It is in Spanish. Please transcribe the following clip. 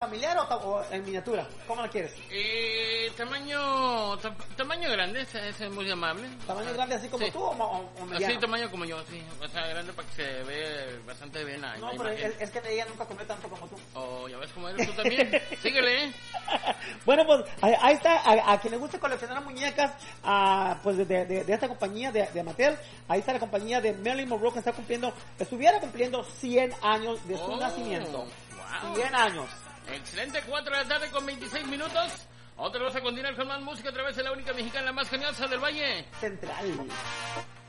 familiar o en miniatura? ¿Cómo la quieres? Tamaño grande, ese es muy amable. ¿Tamaño grande así como sí. tú o mediano? Así, tamaño como yo, sí. O sea, grande para que se vea bastante bien la No, pero es que ella nunca comió tanto como tú. Oh, ya ves cómo eres tú también. Síguele, Bueno, pues ahí está, a quien le guste coleccionar muñecas, pues de esta compañía de Mattel, ahí está la compañía de Marilyn Monroe que estuviera cumpliendo 100 años de su nacimiento. Wow. 100 años. Excelente, 4 de la tarde con 26 minutos. Otra vez a continuar con más música a través de la única mexicana, la más geniosa del Valle Central.